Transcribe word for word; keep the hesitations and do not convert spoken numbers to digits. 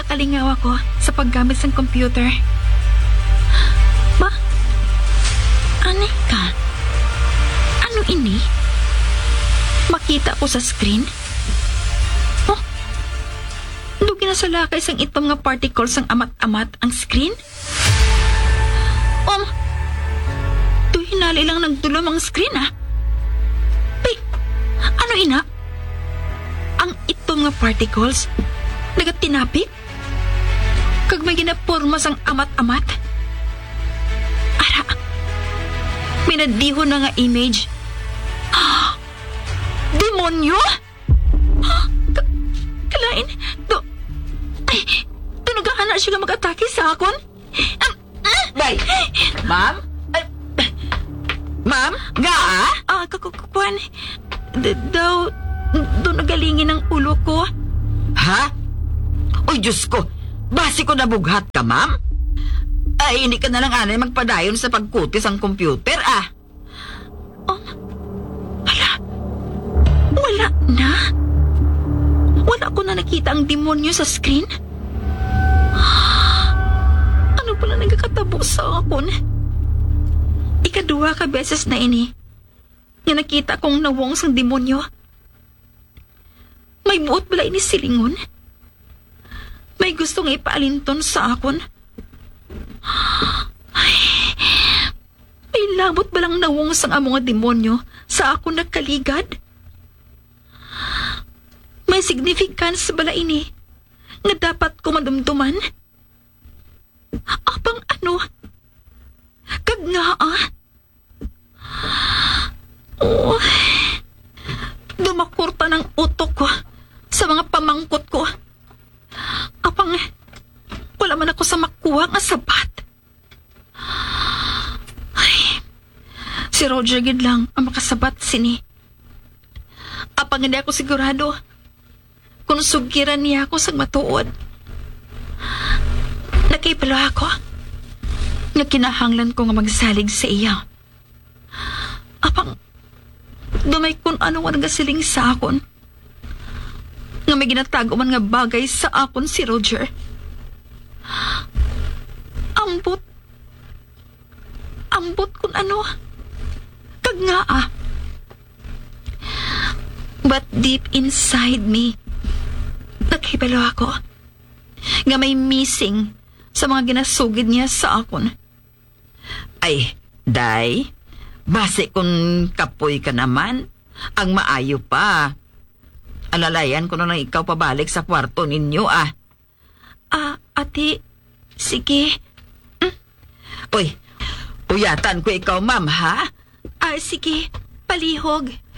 alingaw ako sa paggamit ng computer. Ba? Ano ka? Ano ini? Makita ko sa screen? Oh, dugi na sa lakay sang itom nga particles ang amat-amat ang screen? Um, to hinali lang nagdulom ang screen ah. Pay, ano ina? Ang itom nga particles nagatinapik? Kag may ginaporma sang amat-amat? Ara, minadihon na nga image. Ah, demonyo? Ah, ka- kalain, do, ay, tunugaan na siya nga mag-atake sa akon? Ah, ah, Bay! Ma'am? Ay, ma'am? Nga ah? ah, kakukuan, D- daw, doon nagalingin ang ulo ko. Ha? Uy, Diyos ko! Basi ko nabughat ka, ma'am? Ay, hindi ka na lang anay magpadayon sa pagkutis ang computer, ah. Oh, wala. Wala na? Wala ko na nakita ang demonyo sa screen? Ano pala nagkakatabo sa akon? Ikaduha ka beses na ini. Nga nakita kong nawong sang demonyo. May buot bala ini silingon? May gustong ipaalinton sa akon? Ay, may labot balang nawong sang among nga demonyo sa akon nagkaligad? May significance bala ini nga dapat ko madumduman? Apang ano? Kag nga ah? Oh, dumakurta ng utok ko sa mga pamangkot ko. Apang, wala man ako sa makuha nga sabat. Ay, si Roger gid lang ang makasabat sini. Apang hindi ako sigurado kung sugiran niya ako sa matuod. Nakipalo ako nga kinahanglan ko nga magsalig sa iya. Apang, dumay kung ano nga nagasiling sa akon. Nga may ginatago man nga bagay sa akon si Roger. Ambot. Ambot kung ano. Kag nga ah. But deep inside me, naghibalo ako. Nga may missing sa mga ginasugid niya sa akon. Ay, day, base kung kapoy ka naman, ang maayo pa. Alalayan ko na lang ikaw pabalik sa kwarto ninyo, ah. Ah, ate, sige. Mm. Uy, uyatan ko ikaw, ma'am, ha? Ah, sige, palihog.